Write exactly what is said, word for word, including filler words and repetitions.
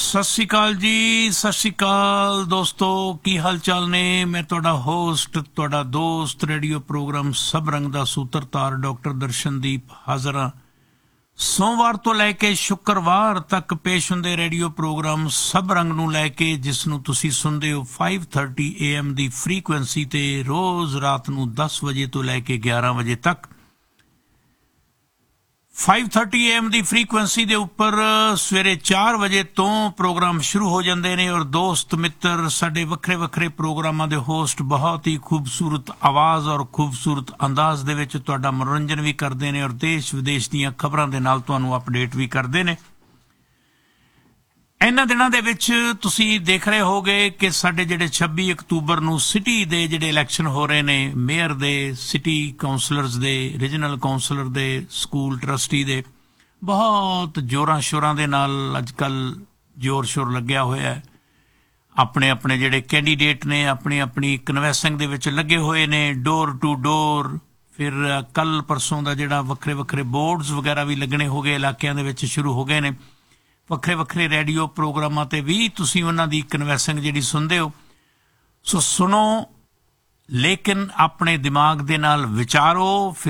सत श्री अकाल जी, सत श्री अकाल दोस्तों, की हाल चाल ने। मैं तुहाडा होस्ट, तुहाडा दोस्त, रेडियो प्रोग्राम सब रंग दा सूत्रधार डॉक्टर दर्शनदीप हाज़र हाँ। सोमवार तो लैके शुक्रवार तक पेश हुंदे रेडियो प्रोग्राम सब रंग नूं लैके, जिस नूं तुसीं सुनदे हो five thirty A am the frequency ते रोज़ रात नूं दस वजे तो लैके ग्यारह वजे तक। फाइव थर्टी ए एम की फ्रीकुएंसी के उपर सवेरे चार बजे तो प्रोग्राम शुरू हो जाते हैं और दोस्त मित्र साडे वक्रे वक्रे प्रोग्रामां दे होस्ट बहुत ही खूबसूरत आवाज़ और खूबसूरत अंदाज दे विच तुहाडा मनोरंजन भी करते हैं और देश विदेश दीयां खबरां दे नाल तुहानूं अपडेट भी करते हैं। इन्हां दिनां दे विच तुसीं देख रहे होगे कि साडे जिहड़े छब्बी अक्तूबर नूं सिटी दे जिहड़े इलैक्शन हो रहे ने, मेयर दे, सिटी काउंसलर्स दे, रीजनल काउंसलर दे, स्कूल ट्रस्टी दे, बहुत जोरां शोरां दे नाल अजकल जोर शोर लग्या होया है। अपने अपने जिहड़े कैंडीडेट ने अपनी अपनी कन्वैसिंग दे विच लगे हुए ने, डोर टू डोर। फिर कल परसों दा जिहड़ा वक्रे वक्रे बोर्ड्स वगैरह भी लगने हो गए, इलाकिਆਂ दे विच शुरू हो गए ने। वक्रे वक्रे रेडियो प्रोग्रामां ते भी तुसीं उन्हां दी कन्वैसिंग जिहड़ी सुनदे हो, सो सुनो, लेकिन अपने दिमाग दे नाल विचारो। फिर